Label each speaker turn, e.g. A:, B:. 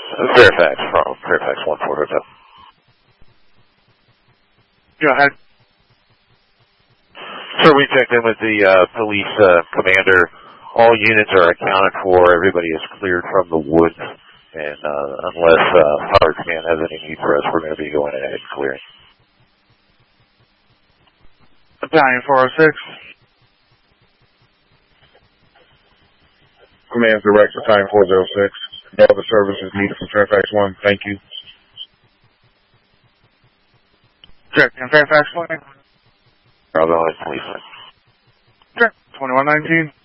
A: Fairfax from Fairfax 1-4 Hotel.
B: Go ahead.
A: Sir, we checked in with the police commander. All units are accounted for. Everybody is cleared from the woods. And unless Power Command has any need for us, we're going to be going ahead and clearing.
B: Battalion 406.
C: Command direct Battalion 406. No other services needed from Fairfax 1. Thank you.
B: Check in Fairfax 1.
A: Bravo, police.
B: Check 2119.